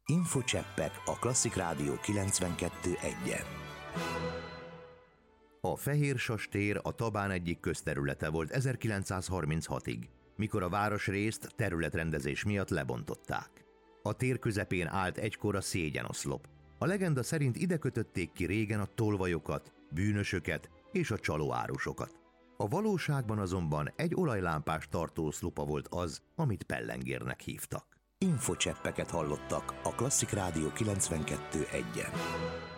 Infocseppek a Klasszik Rádió 92.1-en. A Fehérsas tér a Tabán egyik közterülete volt 1936-ig, mikor a városrészt területrendezés miatt lebontották. A tér közepén állt egykor a szégyenoszlop. A legenda szerint ide kötötték ki régen a tolvajokat, bűnösöket és a csalóárusokat. A valóságban azonban egy olajlámpás tartóoszlopa volt az, amit pellengérnek hívtak. Infocseppeket hallottak a Klasszik Rádió 92.1-en.